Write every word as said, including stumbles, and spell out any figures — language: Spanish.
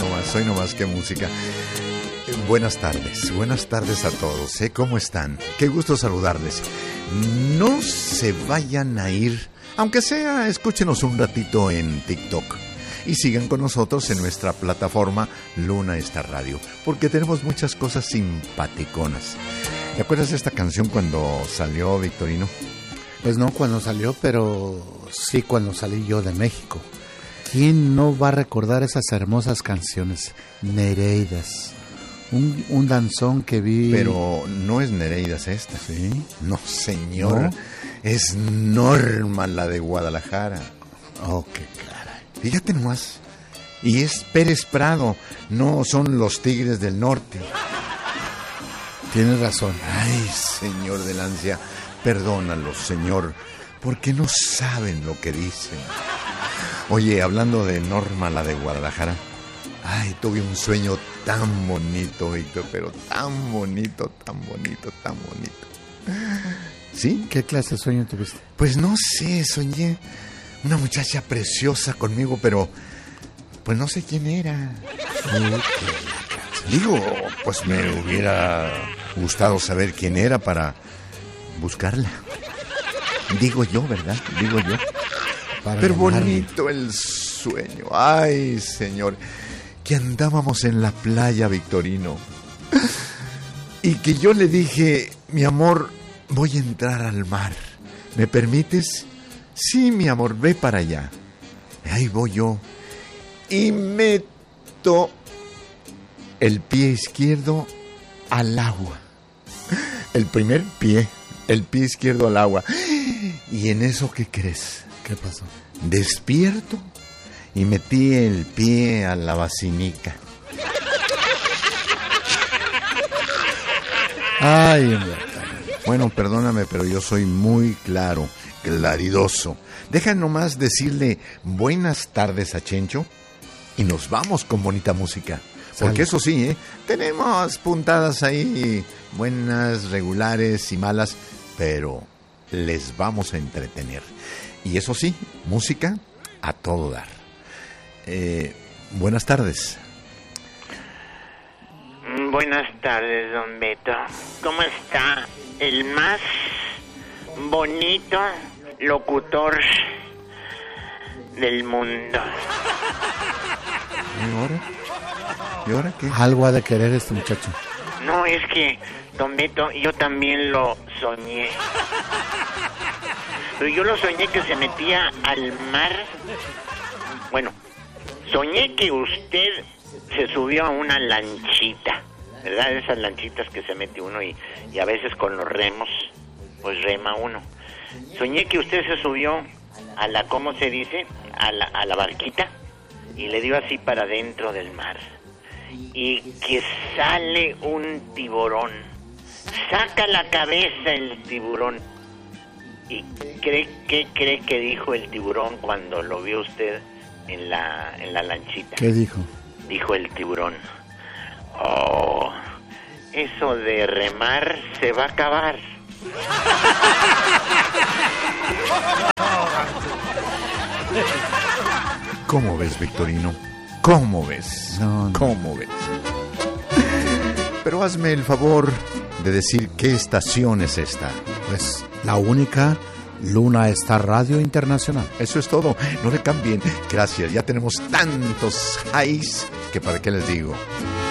nomás, hoy nomás, qué música. Buenas tardes, buenas tardes a todos, ¿eh? ¿Cómo están? Qué gusto saludarles. No se vayan a ir, aunque sea, escúchenos un ratito en TikTok. Y sigan con nosotros en nuestra plataforma Luna Star Radio, porque tenemos muchas cosas simpaticonas. ¿Te acuerdas de esta canción cuando salió, Victorino? Pues no cuando salió, pero sí cuando salí yo de México. ¿Quién no va a recordar esas hermosas canciones? Nereidas. Un, un danzón que vi... Pero no es Nereidas esta. ¿Sí? No, señor. ¿No? Es Norma, la de Guadalajara. Oh, qué caray. Fíjate nomás. Y es Pérez Prado, no son los Tigres del Norte. Tienes razón. Ay, señor del ansia, perdónalos, señor, porque no saben lo que dicen. Oye, hablando de Norma, la de Guadalajara, ay, tuve un sueño tan bonito, Víctor, pero tan bonito, tan bonito, tan bonito. ¿Sí? ¿Qué clase de sueño tuviste? Pues no sé, soñé una muchacha preciosa conmigo, pero pues no sé quién era. Digo, pues me hubiera gustado saber quién era para buscarla. Digo yo, ¿verdad? Digo yo. Para Pero ganarme. Bonito el sueño. Ay, señor, que andábamos en la playa, Victorino, y que yo le dije, mi amor, voy a entrar al mar. ¿Me permites? Sí, mi amor, ve para allá. Ahí voy yo. Y meto el pie izquierdo al agua. El primer pie, el pie izquierdo al agua. Y en eso, ¿qué crees? ¿Qué pasó? Despierto y metí el pie a la vacinica. Ay, bueno, perdóname, pero yo soy muy claro, claridoso. Deja nomás decirle buenas tardes a Chencho y nos vamos con bonita música. Porque eso sí, ¿eh? Tenemos puntadas ahí, buenas, regulares y malas, pero les vamos a entretener. Y eso sí, música a todo dar. Eh, buenas tardes. Buenas tardes, don Beto. ¿Cómo está el más bonito locutor del mundo? ¿Y ahora? ¿Y ahora qué? Algo ha de querer este muchacho. No, es que, don Beto, yo también lo soñé. Pero yo lo soñé que se metía al mar. Bueno, soñé que usted se subió a una lanchita, ¿verdad? Esas lanchitas que se mete uno y, y a veces con los remos, pues rema uno. Soñé que usted se subió a la, ¿cómo se dice? A la, a la barquita y le dio así para dentro del mar. Y que sale un tiburón. Saca la cabeza el tiburón. ¿Y cree, qué cree que dijo el tiburón cuando lo vio usted en la, en la lanchita? ¿Qué dijo? Dijo el tiburón: oh, eso de remar se va a acabar. ¿Cómo ves, Victorino? ¿Cómo ves? No, no. ¿Cómo ves? Pero hazme el favor de decir qué estación es esta. Pues la única, Luna Star Radio Internacional. Eso es todo, no le cambien. Gracias, ya tenemos tantos highs que para qué les digo.